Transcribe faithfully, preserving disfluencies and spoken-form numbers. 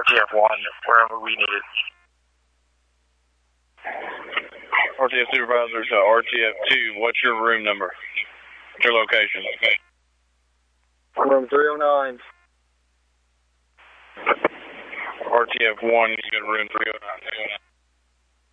T F one, wherever we need it. R T F supervisor to R T F two, what's your room number? What's your location? Room three oh nine. R T F one, you got room three oh nine.